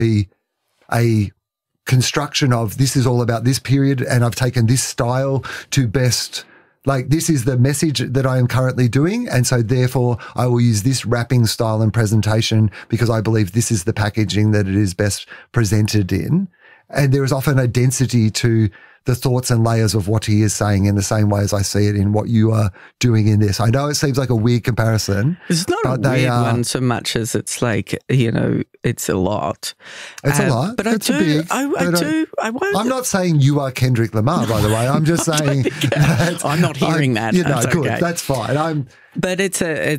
be a construction of this is all about this period and I've taken this style to best, like this is the message that I am currently doing, and so therefore I will use this wrapping style and presentation because I believe this is the packaging that it is best presented in. And there is often a density to the thoughts and layers of what he is saying in the same way as I see it in what you are doing in this. I know it seems like a weird comparison. It's not a weird one so much as it's like, you know, it's a lot. It's a lot. But it's I'm not saying you are Kendrick Lamar, by the way. I'm just saying. I'm not hearing that. You know, that's good. okay. That's fine. But it's